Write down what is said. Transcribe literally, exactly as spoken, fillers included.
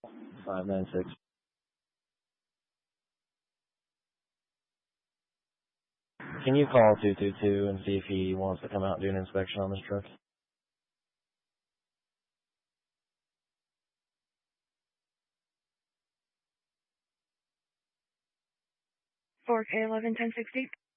five nine six. Can you call two two two and see if he wants to come out and do an inspection on this truck? four K eleven ten sixty.